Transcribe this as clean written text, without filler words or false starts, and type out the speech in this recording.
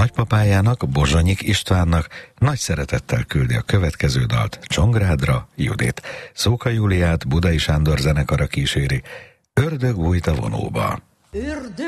nagypapájának, Bozsonyik Istvánnak nagy szeretettel küldi a következő dalt Csongrádra Judit. Szóka Júliát Budai Sándor zenekara kíséri, Ördög bújt a vonóba.